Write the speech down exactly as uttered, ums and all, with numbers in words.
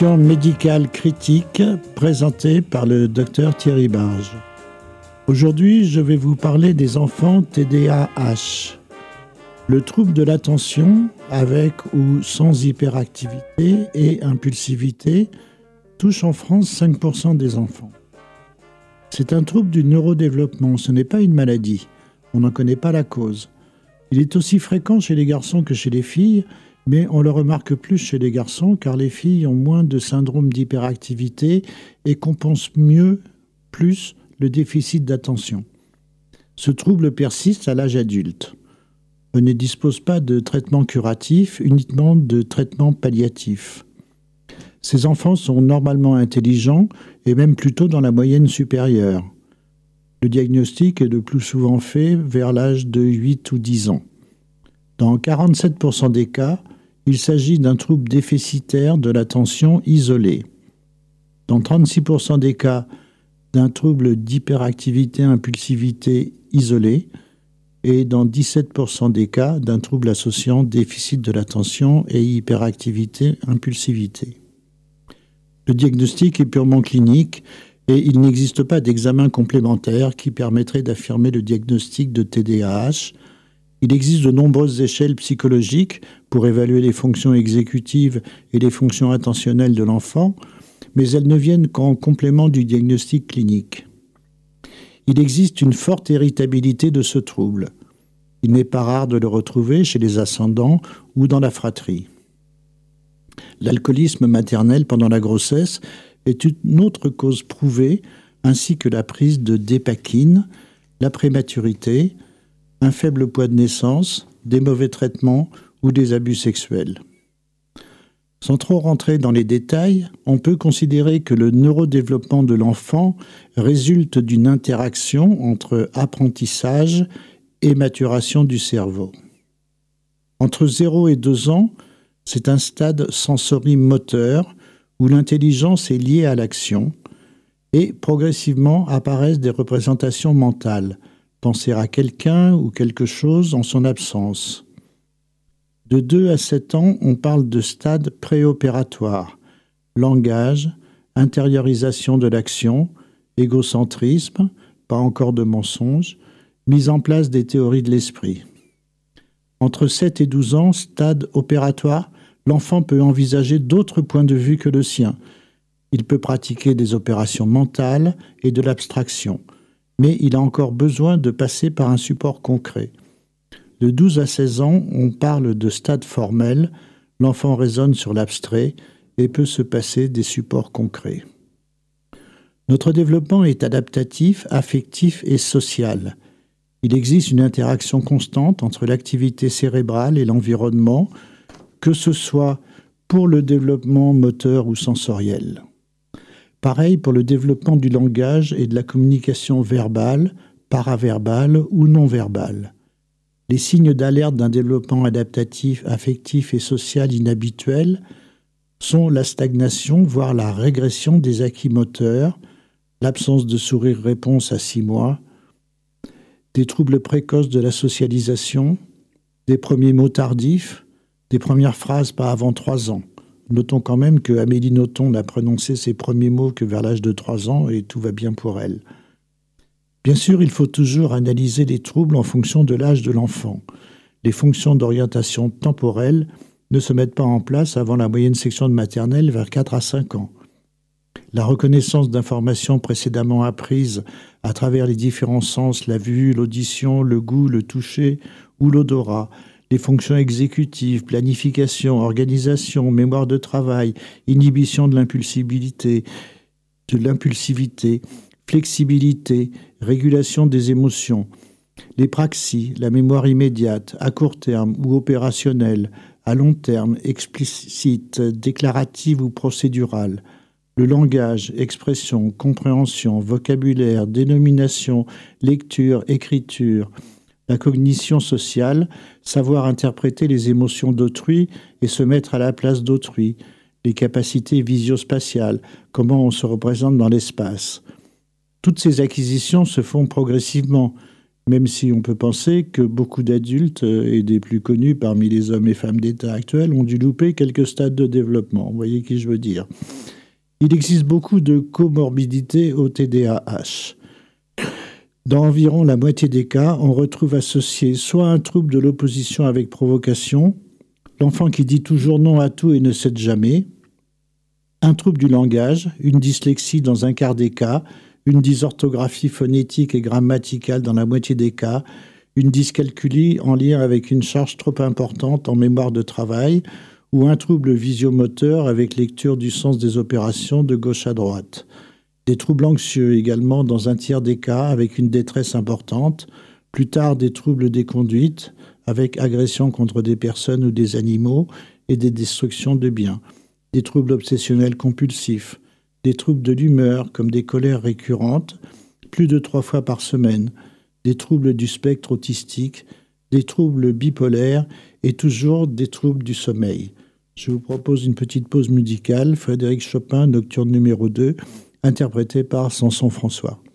Médicale critique présentée par le docteur Thierry Barge. Aujourd'hui, je vais vous parler des enfants T D A H. Le trouble de l'attention, avec ou sans hyperactivité et impulsivité, touche en France cinq pour cent des enfants. C'est un trouble du neurodéveloppement, ce n'est pas une maladie. On n'en connaît pas la cause. Il est aussi fréquent chez les garçons que chez les filles, mais on le remarque plus chez les garçons car les filles ont moins de syndrome d'hyperactivité et compensent mieux, plus, le déficit d'attention. Ce trouble persiste à l'âge adulte. On ne dispose pas de traitement curatif, uniquement de traitement palliatif. Ces enfants sont normalement intelligents et même plutôt dans la moyenne supérieure. Le diagnostic est le plus souvent fait vers l'âge de huit ou dix ans. Dans quarante-sept pour cent des cas, il s'agit d'un trouble déficitaire de l'attention isolé. Dans trente-six pour cent des cas, d'un trouble d'hyperactivité-impulsivité isolé et dans dix-sept pour cent des cas, d'un trouble associant déficit de l'attention et hyperactivité-impulsivité. Le diagnostic est purement clinique et il n'existe pas d'examen complémentaire qui permettrait d'affirmer le diagnostic de T D A H. Il existe de nombreuses échelles psychologiques pour évaluer les fonctions exécutives et les fonctions attentionnelles de l'enfant, mais elles ne viennent qu'en complément du diagnostic clinique. Il existe une forte héritabilité de ce trouble. Il n'est pas rare de le retrouver chez les ascendants ou dans la fratrie. L'alcoolisme maternel pendant la grossesse est une autre cause prouvée, ainsi que la prise de dépakine, la prématurité, un faible poids de naissance, des mauvais traitements ou des abus sexuels. Sans trop rentrer dans les détails, on peut considérer que le neurodéveloppement de l'enfant résulte d'une interaction entre apprentissage et maturation du cerveau. Entre zéro et deux ans, c'est un stade sensorimoteur où l'intelligence est liée à l'action et progressivement apparaissent des représentations mentales. Penser à quelqu'un ou quelque chose en son absence. De deux à sept ans, on parle de stade préopératoire, langage, intériorisation de l'action, égocentrisme, pas encore de mensonge, mise en place des théories de l'esprit. Entre sept et douze ans, stade opératoire, l'enfant peut envisager d'autres points de vue que le sien. Il peut pratiquer des opérations mentales et de l'abstraction. Mais il a encore besoin de passer par un support concret. De douze à seize ans, on parle de stade formel, l'enfant raisonne sur l'abstrait et peut se passer des supports concrets. Notre développement est adaptatif, affectif et social. Il existe une interaction constante entre l'activité cérébrale et l'environnement, que ce soit pour le développement moteur ou sensoriel. Pareil pour le développement du langage et de la communication verbale, paraverbale ou non verbale. Les signes d'alerte d'un développement adaptatif, affectif et social inhabituel sont la stagnation, voire la régression des acquis moteurs, l'absence de sourire-réponse à six mois, des troubles précoces de la socialisation, des premiers mots tardifs, des premières phrases pas avant trois ans. Notons quand même que Amélie Nothomb n'a prononcé ses premiers mots que vers l'âge de trois ans et tout va bien pour elle. Bien sûr, il faut toujours analyser les troubles en fonction de l'âge de l'enfant. Les fonctions d'orientation temporelle ne se mettent pas en place avant la moyenne section de maternelle vers quatre à cinq ans. La reconnaissance d'informations précédemment apprises à travers les différents sens, la vue, l'audition, le goût, le toucher ou l'odorat, les fonctions exécutives, planification, organisation, mémoire de travail, inhibition de l'impulsivité, de l'impulsivité, flexibilité, régulation des émotions, les praxies, la mémoire immédiate, à court terme ou opérationnelle, à long terme, explicite, déclarative ou procédurale, le langage, expression, compréhension, vocabulaire, dénomination, lecture, écriture, la cognition sociale, savoir interpréter les émotions d'autrui et se mettre à la place d'autrui, les capacités visio-spatiales, comment on se représente dans l'espace. Toutes ces acquisitions se font progressivement, même si on peut penser que beaucoup d'adultes, et des plus connus parmi les hommes et femmes d'État actuels, ont dû louper quelques stades de développement. Vous voyez qui je veux dire. Il existe beaucoup de comorbidités au T D A H. Dans environ la moitié des cas, on retrouve associé soit un trouble de l'opposition avec provocation, l'enfant qui dit toujours non à tout et ne cède jamais, un trouble du langage, une dyslexie dans un quart des cas, une dysorthographie phonétique et grammaticale dans la moitié des cas, une dyscalculie en lien avec une charge trop importante en mémoire de travail, ou un trouble visio-moteur avec lecture du sens des opérations de gauche à droite. Des troubles anxieux également dans un tiers des cas avec une détresse importante, plus tard des troubles des conduites avec agression contre des personnes ou des animaux et des destructions de biens, des troubles obsessionnels compulsifs, des troubles de l'humeur comme des colères récurrentes, plus de trois fois par semaine, des troubles du spectre autistique, des troubles bipolaires et toujours des troubles du sommeil. Je vous propose une petite pause musicale, Frédéric Chopin, Nocturne numéro deux, interprété par Samson François.